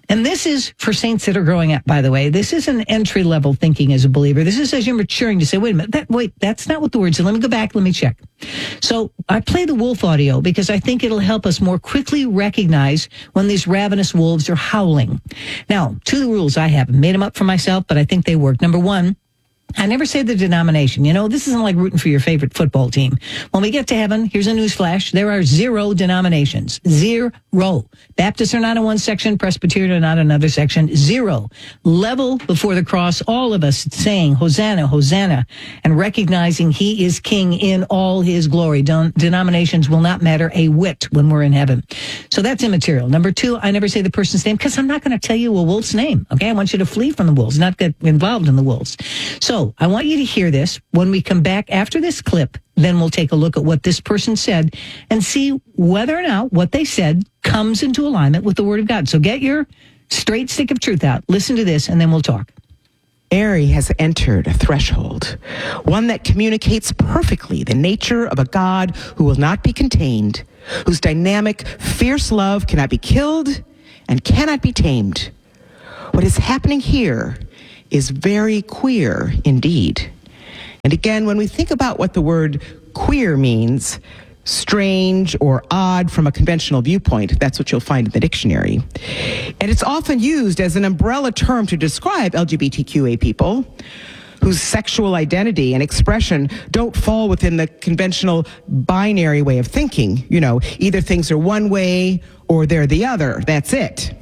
And this is for saints that are growing up, by the way. This isn't entry level thinking as a believer. This is as you're maturing to say, wait a minute, that, wait, that's not what the word said. Let me go back. Let me check. So I play the wolf audio because I think it'll help us more quickly recognize when these ravenous wolves are howling. Now, two rules I have. I made them up for myself, but I think they work. Number one, I never say the denomination. You know, this isn't like rooting for your favorite football team. When we get to heaven, here's a news flash. There are zero denominations. Zero. Baptists are not in one section. Presbyterian are not in another section. Zero. Level before the cross, all of us saying, Hosanna, Hosanna, and recognizing he is king in all his glory. Don- denominations will not matter a whit when we're in heaven. So that's immaterial. Number two, I never say the person's name because I'm not going to tell you a wolf's name. Okay. I want you to flee from the wolves, not get involved in the wolves. So I want you to hear this. When we come back after this clip, then we'll take a look at what this person said and see whether or not what they said comes into alignment with the Word of God. So get your straight stick of truth out. Listen to this, and then we'll talk. Mary has entered a threshold, one that communicates perfectly the nature of a God who will not be contained, whose dynamic, fierce love cannot be killed and cannot be tamed. What is happening here is very queer indeed. And again, when we think about what the word queer means, strange or odd from a conventional viewpoint, that's what you'll find in the dictionary. And it's often used as an umbrella term to describe L G B T Q A people whose sexual identity and expression don't fall within the conventional binary way of thinking. You know, either things are one way or they're the other. That's it.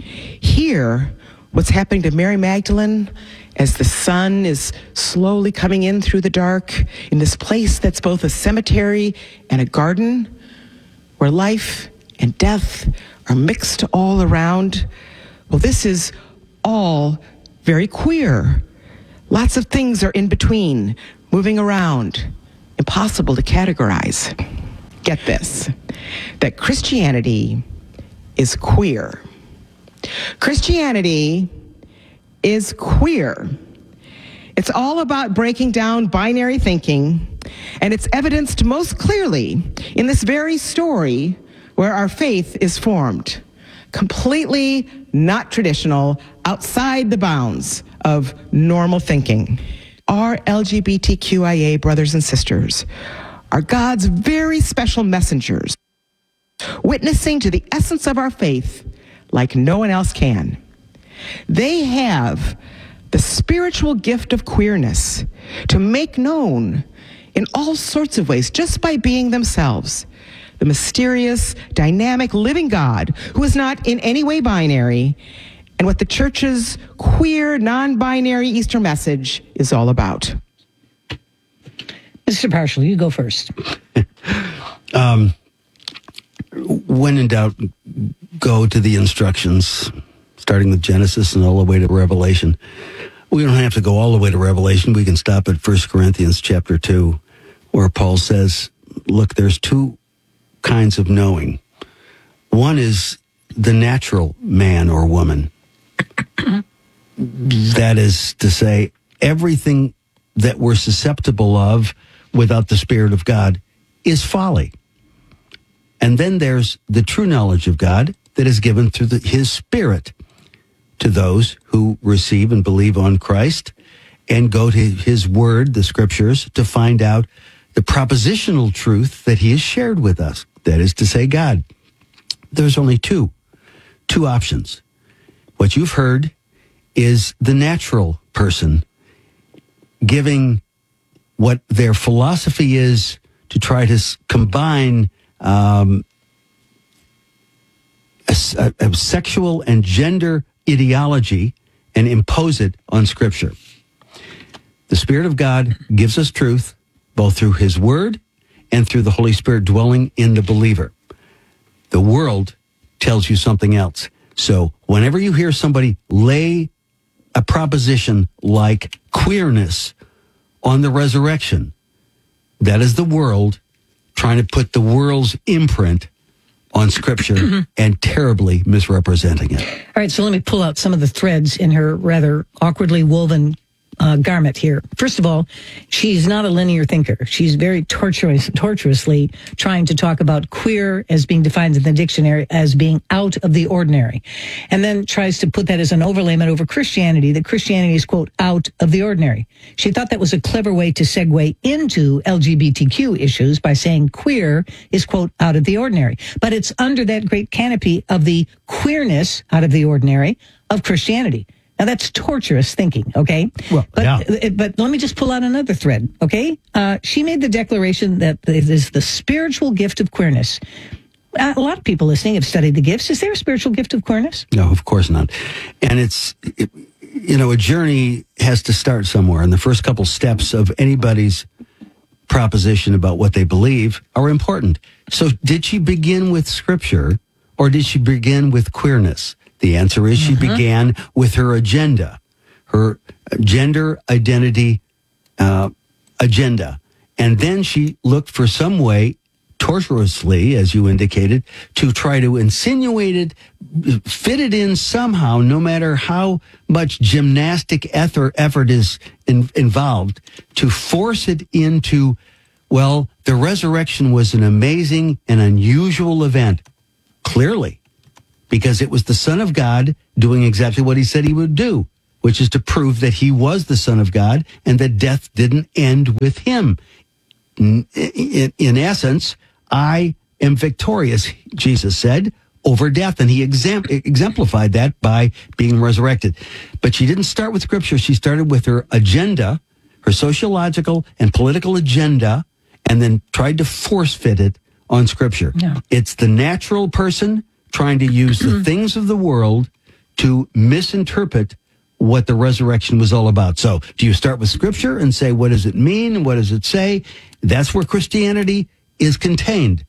Here, what's happening to Mary Magdalene as the sun is slowly coming in through the dark in this place that's both a cemetery and a garden where life and death are mixed all around. Well, this is all very queer. Lots of things are in between, moving around, impossible to categorize. Get this, that Christianity is queer. Christianity is queer. It's all about breaking down binary thinking, and it's evidenced most clearly in this very story where our faith is formed. Completely not traditional, outside the bounds of normal thinking. Our L G B T Q I A brothers and sisters are God's very special messengers, witnessing to the essence of our faith like no one else can. They have the spiritual gift of queerness to make known in all sorts of ways, just by being themselves, the mysterious, dynamic, living God who is not in any way binary, and what the church's queer, non-binary Easter message is all about. Mister Parshall, you go first. um, when in doubt, go to the instructions, starting with Genesis and all the way to Revelation. We don't have to go all the way to Revelation. We can stop at First Corinthians chapter two, where Paul says, look, there's two kinds of knowing. One is the natural man or woman. That is to say, everything that we're susceptible of without the Spirit of God is folly. And then there's the true knowledge of God that is given through the, his Spirit to those who receive and believe on Christ and go to his word, the scriptures, to find out the propositional truth that he has shared with us. That is to say, God. There's only two, two options. What you've heard is the natural person giving what their philosophy is to try to s- combine um, a, a, a sexual and gender ideology and impose it on Scripture. The Spirit of God gives us truth, both through His Word and through the Holy Spirit dwelling in the believer. The world tells you something else. So whenever you hear somebody lay a proposition like queerness on the resurrection, that is the world trying to put the world's imprint on Scripture and terribly misrepresenting it. All right, so let me pull out some of the threads in her rather awkwardly woven uh, garment here. First of all, she's not a linear thinker. She's very torturous, tortuously trying to talk about queer as being defined in the dictionary as being out of the ordinary, and then tries to put that as an overlayment over Christianity, that Christianity is, quote, out of the ordinary. She thought that was a clever way to segue into L G B T Q issues by saying queer is, quote, out of the ordinary. But it's under that great canopy of the queerness out of the ordinary of Christianity. Now, that's torturous thinking, okay? Well, but, yeah. but let me just pull out another thread, okay? Uh, she made the declaration that it is the spiritual gift of queerness. Uh, a lot of people listening have studied the gifts. Is there a spiritual gift of queerness? No, of course not. And it's, it, you know, a journey has to start somewhere. And the first couple steps of anybody's proposition about what they believe are important. So did she begin with scripture or did she begin with queerness? The answer is she mm-hmm. began with her agenda, her gender identity uh, agenda. And then she looked for some way, tortuously, as you indicated, to try to insinuate it, fit it in somehow, no matter how much gymnastic effort, effort is in, involved, to force it into, well, the resurrection was an amazing and unusual event. Clearly. Because it was the Son of God doing exactly what he said he would do, which is to prove that he was the Son of God and that death didn't end with him. In, in, in essence, I am victorious, Jesus said, over death. And he exam- exemplified that by being resurrected. But she didn't start with scripture. She started with her agenda, her sociological and political agenda, and then tried to force fit it on scripture. No. It's the natural person trying to use the things of the world to misinterpret what the resurrection was all about. So do you start with scripture and say, what does it mean? What does it say? That's where Christianity is contained,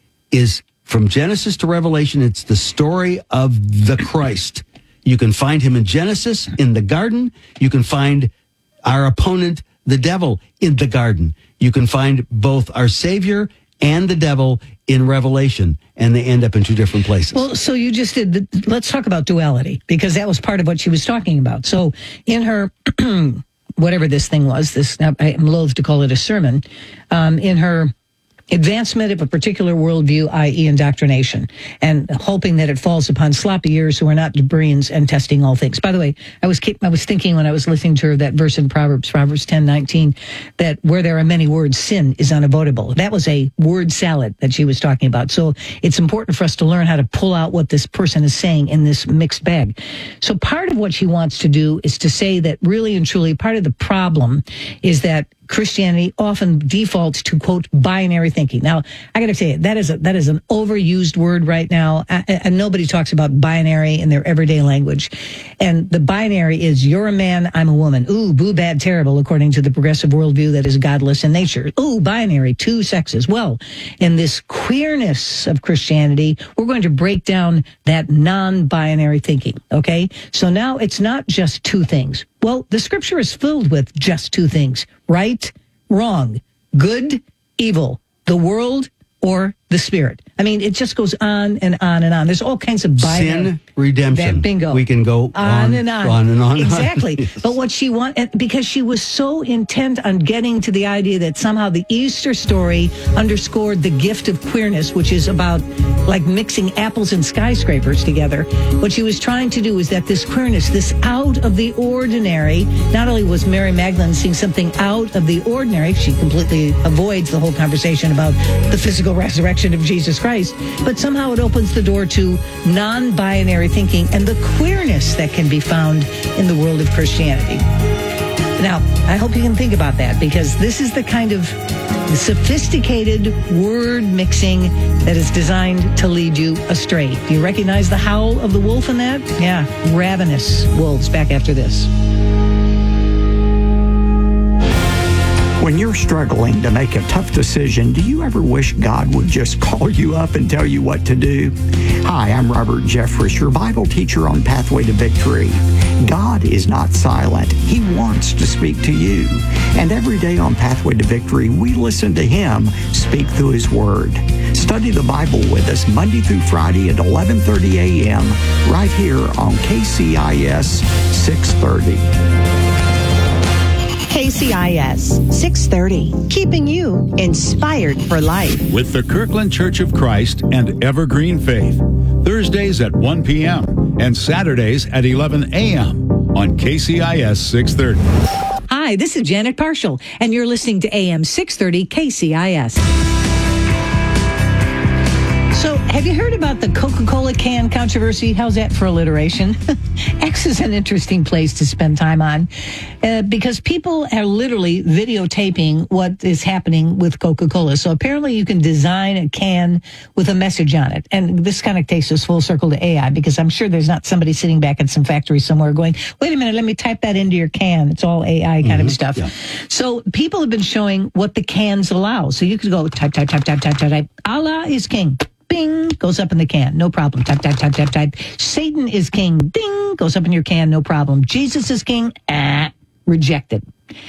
is from Genesis to Revelation. It's the story of the Christ. You can find him in Genesis, in the garden. You can find our opponent, the devil, in the garden. You can find both our Savior and the devil in Revelation, and they end up in two different places. Well, so you just did, the, let's talk about duality, because that was part of what she was talking about. So in her, whatever this thing was, this, I'm loath to call it a sermon, um, in her advancement of a particular worldview, that is indoctrination, and hoping that it falls upon sloppy ears who are not Debrians and testing all things. By the way, I was I was thinking when I was listening to her that verse in Proverbs, Proverbs ten nineteen, that where there are many words, sin is unavoidable. That was a word salad that she was talking about. So it's important for us to learn how to pull out what this person is saying in this mixed bag. So part of what she wants to do is to say that really and truly part of the problem is that Christianity often defaults to, quote, binary thinking. Now, I got to tell you, that is a, that is an overused word right now, and nobody talks about binary in their everyday language. And the binary is you're a man, I'm a woman. Ooh, boo, bad, terrible, according to the progressive worldview that is godless in nature. Ooh, binary, two sexes. Well, in this queerness of Christianity, we're going to break down that non-binary thinking, okay? So now it's not just two things. Well, the scripture is filled with just two things: right, wrong, good, evil, the world, or the spirit. I mean, it just goes on and on and on. There's all kinds of binary. Sin, redemption. That, bingo. We can go on, on and on. on and on. Exactly. Yes. But what she wanted, because she was so intent on getting to the idea that somehow the Easter story underscored the gift of queerness, which is about like mixing apples and skyscrapers together. What she was trying to do is that this queerness, this out of the ordinary, not only was Mary Magdalene seeing something out of the ordinary, she completely avoids the whole conversation about the physical resurrection of Jesus Christ, but somehow it opens the door to non-binary thinking and the queerness that can be found in the world of Christianity. Now, I hope you can think about that, because this is the kind of sophisticated word mixing that is designed to lead you astray. Do you recognize the howl of the wolf in that? Yeah, ravenous wolves. Back after this. When you're struggling to make a tough decision, do you ever wish God would just call you up and tell you what to do? Hi, I'm Robert Jeffress, your Bible teacher on Pathway to Victory. God is not silent. He wants to speak to you. And every day on Pathway to Victory, we listen to Him speak through His Word. Study the Bible with us Monday through Friday at eleven thirty a.m. right here on K C I S six thirty. K C I S six thirty, keeping you inspired for life. With the Kirkland Church of Christ and Evergreen Faith. Thursdays at one p.m. and Saturdays at eleven a.m. on K C I S six thirty. Hi, this is Janet Partial, and you're listening to A M six thirty K C I S. So, have you heard about the Coca-Cola can controversy? How's that for alliteration? X is an interesting place to spend time on uh, because people are literally videotaping what is happening with Coca-Cola. So apparently you can design a can with a message on it. And this kind of takes us full circle to A I, because I'm sure there's not somebody sitting back at some factory somewhere going, wait a minute, let me type that into your can. It's all A I kind mm-hmm. of stuff. Yeah. So people have been showing what the cans allow. So you could go type, type, type, type, type, type, type. Allah is king. Bing, goes up in the can, no problem. Type, type, type, type, type. Satan is king. Ding, goes up in your can, no problem. Jesus is king. Ah, rejected.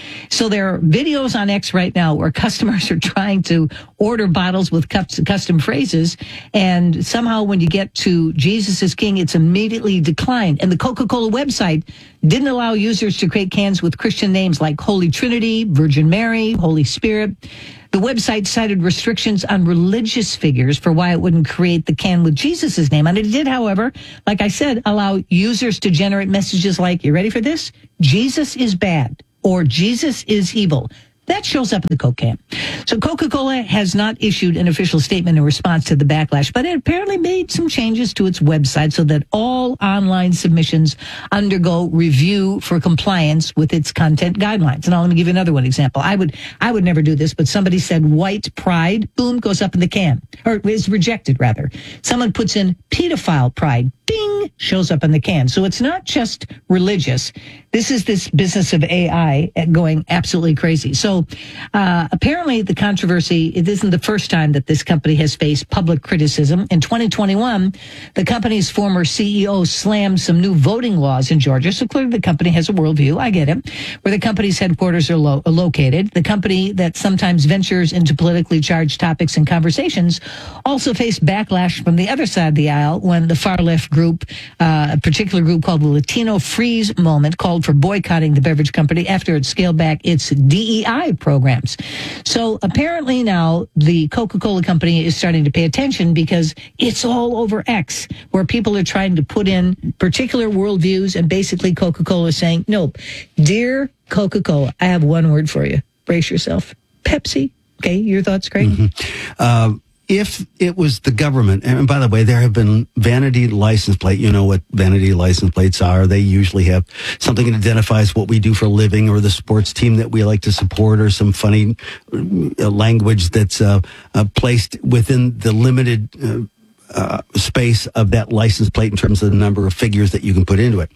So there are videos on X right now where customers are trying to order bottles with custom phrases, and somehow when you get to Jesus is king, it's immediately declined. And the Coca-Cola website didn't allow users to create cans with Christian names like Holy Trinity, Virgin Mary, Holy Spirit. The website cited restrictions on religious figures for why it wouldn't create the can with Jesus' name. And it did, however, like I said, allow users to generate messages like, you ready for this? Jesus is bad, or Jesus is evil. That shows up in the Coke can. So Coca-Cola has not issued an official statement in response to the backlash, but it apparently made some changes to its website so that all online submissions undergo review for compliance with its content guidelines. And I'll let me give you another one example. I would, I would never do this, but somebody said white pride, boom, goes up in the can, or is rejected rather. Someone puts in pedophile pride, ding, shows up in the can. So it's not just religious. This is this business of A I going absolutely crazy. So uh, apparently the controversy, it isn't the first time that this company has faced public criticism. In twenty twenty-one, the company's former C E O slammed some new voting laws in Georgia. So clearly the company has a worldview. I get it. Where the company's headquarters are, lo- are located. The company that sometimes ventures into politically charged topics and conversations also faced backlash from the other side of the aisle when the far left group, uh, a particular group called the Latino Freeze Moment, called for boycotting the beverage company after it scaled back its D E I programs. So apparently now the Coca-Cola company is starting to pay attention because it's all over X, where people are trying to put in particular worldviews, and basically Coca-Cola is saying, nope, dear Coca-Cola, I have one word for you. Brace yourself. Pepsi. Okay, your thoughts, Craig? Mm-hmm. Uh, If it was the government, and by the way, there have been vanity license plate. You know what vanity license plates are. They usually have something that identifies what we do for a living, or the sports team that we like to support, or some funny uh, language that's uh, uh, placed within the limited uh, uh, space of that license plate in terms of the number of figures that you can put into it.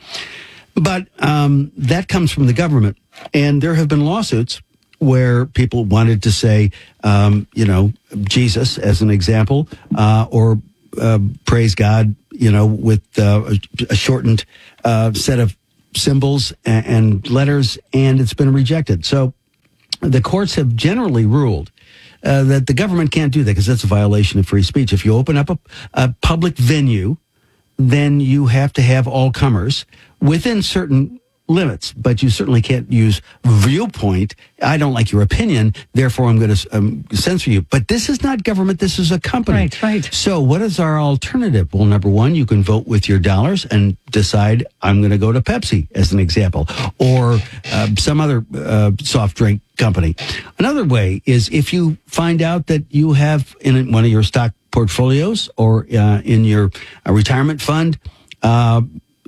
But um, that comes from the government, and there have been lawsuits where people wanted to say, um, you know, Jesus as an example, uh, or uh, praise God, you know, with uh, a shortened uh, set of symbols and, and letters, and it's been rejected. So the courts have generally ruled uh, that the government can't do that because that's a violation of free speech. If you open up a, a public venue, then you have to have all comers within certain limits, but you certainly can't use viewpoint. I don't like your opinion, therefore I'm going to um, censor you. But this is not government, this is a company. Right, right. So what is our alternative? Well, number one, you can vote with your dollars and decide I'm going to go to Pepsi, as an example, or uh, some other uh, soft drink company. Another way is if you find out that you have in one of your stock portfolios or uh, in your uh, retirement fund, uh,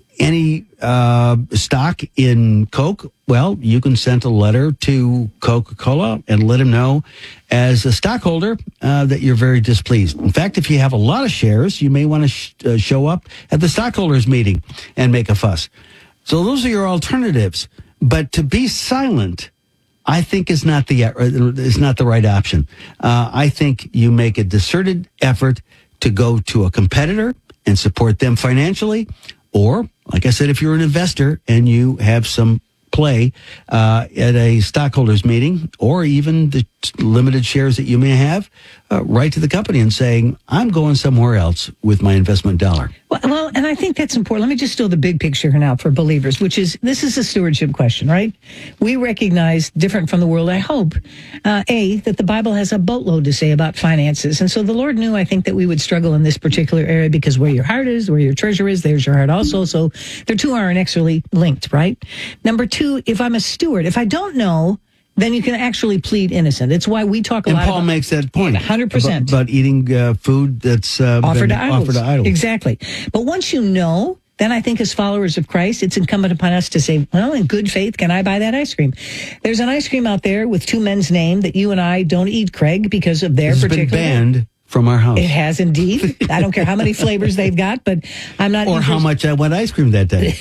any uh, stock in Coke, well, you can send a letter to Coca-Cola and let them know as a stockholder uh, that you're very displeased. In fact, if you have a lot of shares, you may want to sh- uh, show up at the stockholders meeting and make a fuss. So those are your alternatives. But to be silent, I think is not the uh, is not the right option. Uh, I think you make a concerted effort to go to a competitor and support them financially, or, like I said, if you're an investor and you have some play uh, at a stockholders meeting, or even the limited shares that you may have, uh, write to the company and saying, I'm going somewhere else with my investment dollar. Well, well, and I think that's important. Let me just do the big picture here now for believers, which is, this is a stewardship question, right? We recognize, different from the world, I hope, uh, A, that the Bible has a boatload to say about finances. And so the Lord knew, I think, that we would struggle in this particular area, because where your heart is, where your treasure is, there's your heart also. So the two are inexorably linked, right? Number two, if I'm a steward, if I don't know, then you can actually plead innocent. It's why we talk a and lot Paul about... makes that point. one hundred percent. About, about eating uh, food that's uh, offered, to idols. offered to idols. Exactly. But once you know, then I think as followers of Christ, it's incumbent upon us to say, well, in good faith, can I buy that ice cream? There's an ice cream out there with two men's name that you and I don't eat, Craig, because of their it's particular... It's been banned from our house. It has indeed. I don't care how many flavors they've got, but I'm not... Or how much I want ice cream that day.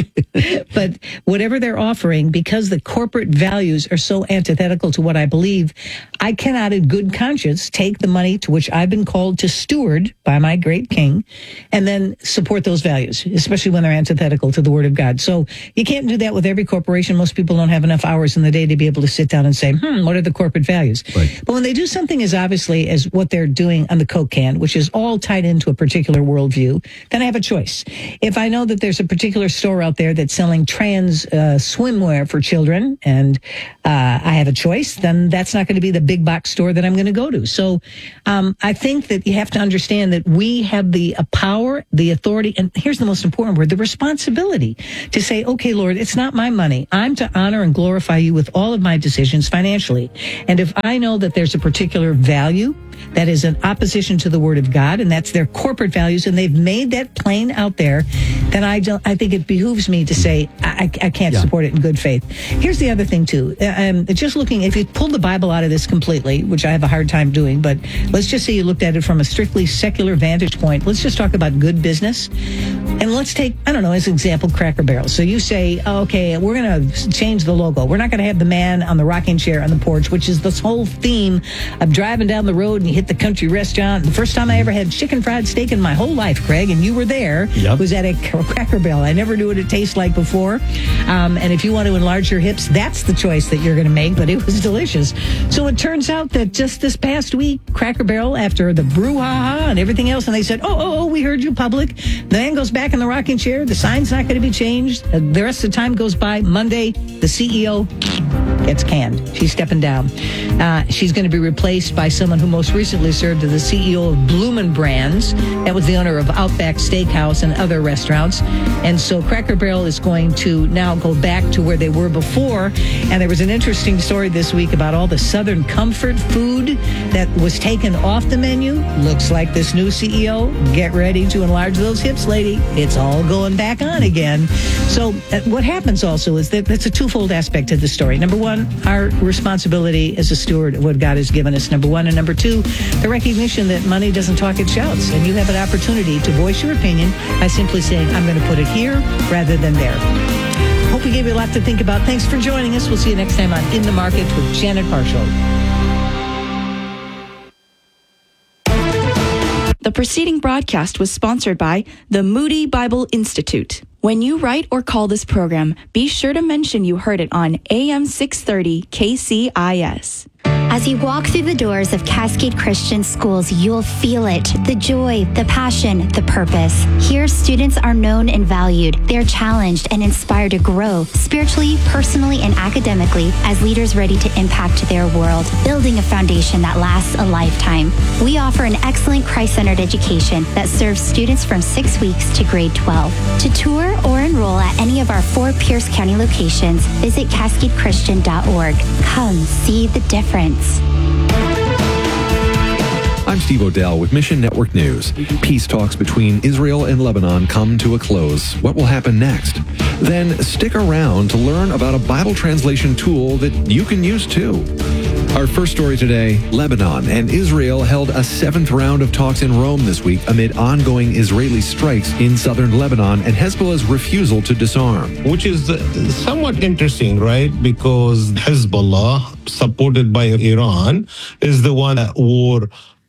But whatever they're offering, because the corporate values are so antithetical to what I believe, I cannot in good conscience take the money to which I've been called to steward by my great king and then support those values, especially when they're antithetical to the word of God. So you can't do that with every corporation. Most people don't have enough hours in the day to be able to sit down and say, hmm, what are the corporate values? Right. But when they do something as obviously as what they're doing on the Coke can, which is all tied into a particular worldview, then I have a choice. If I know that there's a particular store out there that's selling trans uh, swimwear for children, and uh, I have a choice, then that's not going to be the big box store that I'm going to go to. So um, I think that you have to understand that we have the uh, power, the authority, and here's the most important word, the responsibility to say, okay, Lord, it's not my money. I'm to honor and glorify you with all of my decisions financially. And if I know that there's a particular value that is in opposition to the word of God, and that's their corporate values, and they've made that plain out there, then I don't, I think it behooves me to say, I, I can't yeah. support it in good faith. Here's the other thing too. Um, just looking, if you pull the Bible out of this completely, which I have a hard time doing, but let's just say you looked at it from a strictly secular vantage point. Let's just talk about good business. And let's take, I don't know, as an example, Cracker Barrel. So you say, oh, okay, we're going to change the logo. We're not going to have the man on the rocking chair on the porch, which is this whole theme of driving down the road and you hit the country restaurant. The first time I ever had chicken fried steak in my whole life, Craig, and you were there, yep. was at a Cracker Barrel. I never knew what it tasted like before. Um, and if you want to enlarge your hips, that's the choice that you're going to make, but it was delicious. So it turns out that just this past week, Cracker Barrel, after the brouhaha and everything else, and they said, oh, oh, oh, we heard you, public. The man goes back in the rocking chair. The sign's not going to be changed. Uh, the rest of the time goes by. Monday, the C E O gets canned. She's stepping down. Uh, she's going to be replaced by someone who most recently served as the C E O of Bloomin' Brands. That was the owner of Outback Steakhouse and other restaurants. And so Cracker Barrel is going to now go back to where they were before. And there was an interesting story this week about all the Southern comfort food that was taken off the menu. Looks like this new C E O, get ready to enlarge those hips, lady. It's all going back on again. So uh, what happens also is that that's a twofold aspect to the story. Number one, our responsibility as a steward of what God has given us, number one. And number two, the recognition that money doesn't talk, it shouts. And you have an opportunity to voice your opinion by simply saying, I'm going to put it here rather than there. Hope we gave you a lot to think about. Thanks for joining us. We'll see you next time on In the Market with Janet Parshall. The preceding broadcast was sponsored by the Moody Bible Institute. When you write or call this program, be sure to mention you heard it on A M six thirty K C I S. As you walk through the doors of Cascade Christian Schools, you'll feel it. The joy, the passion, the purpose. Here, students are known and valued. They're challenged and inspired to grow spiritually, personally, and academically as leaders ready to impact their world, building a foundation that lasts a lifetime. We offer an excellent Christ-centered education that serves students from six weeks to grade twelve. To tour or enroll at any of our four Pierce County locations, visit cascade christian dot org. Come see the difference. I'm Steve Odell with Mission Network News. Peace talks between Israel and Lebanon come to a close. What will happen next? Then stick around to learn about a Bible translation tool that you can use too. Our first story today, Lebanon and Israel held a seventh round of talks in Rome this week amid ongoing Israeli strikes in southern Lebanon and Hezbollah's refusal to disarm. Which is somewhat interesting, right? Because Hezbollah, supported by Iran, is the one at war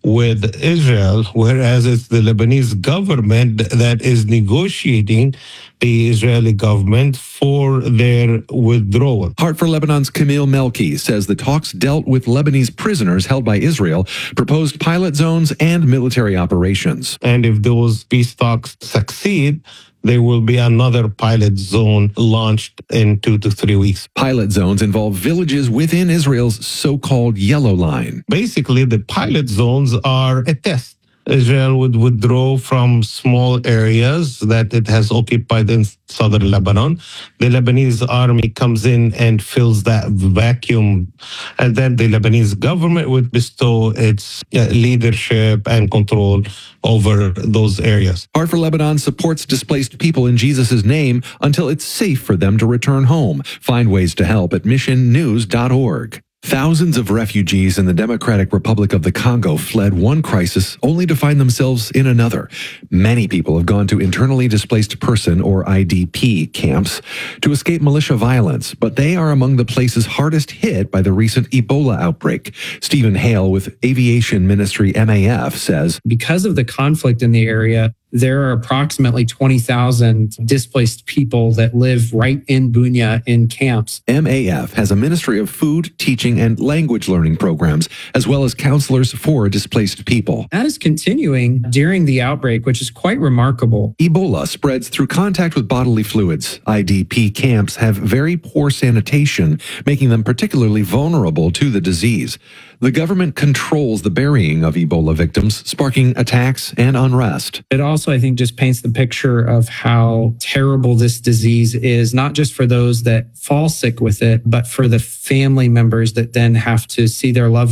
with Israel, whereas it's the Lebanese government that is negotiating the Israeli government for their withdrawal. Heart for Lebanon's Camille Melki says the talks dealt with Lebanese prisoners held by Israel, proposed pilot zones, and military operations. And if those peace talks succeed, there will be another pilot zone launched in two to three weeks. Pilot zones involve villages within Israel's so-called Yellow Line. Basically, the pilot zones are a test. Israel would withdraw from small areas that it has occupied in southern Lebanon. The Lebanese army comes in and fills that vacuum. And then the Lebanese government would bestow its uh, leadership and control over those areas. Heart for Lebanon supports displaced people in Jesus' name until it's safe for them to return home. Find ways to help at mission news dot org. Thousands of refugees in the Democratic Republic of the Congo fled one crisis only to find themselves in another. Many people have gone to internally displaced person, or I D P, camps to escape militia violence, but they are among the places hardest hit by the recent Ebola outbreak. Stephen Hale with Aviation Ministry M A F says, because of the conflict in the area, there are approximately twenty thousand displaced people that live right in Bunia in camps. M A F has a Ministry of Food, Teaching, and Language Learning programs, as well as counselors for displaced people. That is continuing during the outbreak, which is quite remarkable. Ebola spreads through contact with bodily fluids. I D P camps have very poor sanitation, making them particularly vulnerable to the disease. The government controls the burying of Ebola victims, sparking attacks and unrest. It also, I think, just paints the picture of how terrible this disease is, not just for those that fall sick with it, but for the family members that then have to see their loved